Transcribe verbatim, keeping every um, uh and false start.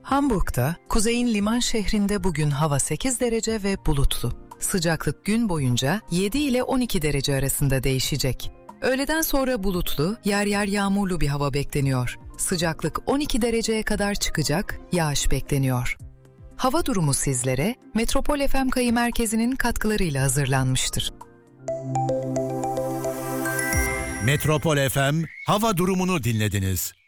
Hamburg'da, kuzeyin liman şehrinde bugün hava sekiz derece ve bulutlu. Sıcaklık gün boyunca yedi ile on iki derece arasında değişecek. Öğleden sonra bulutlu, yer yer yağmurlu bir hava bekleniyor. Sıcaklık on iki dereceye kadar çıkacak, yağış bekleniyor. Hava durumu sizlere Metropol F M Kayı Merkezi'nin katkılarıyla hazırlanmıştır. Metropol F M hava durumunu dinlediniz.